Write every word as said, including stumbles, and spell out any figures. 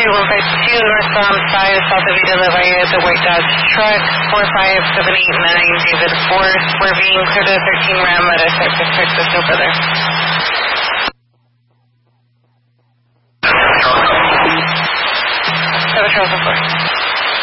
three one five two, northbound five, south of Vita Levaya, the white Dodge truck, four five seven eight nine, David Ford. We're being cleared to the thirteen Ram at a site for Texas, no further. Seven Charles four.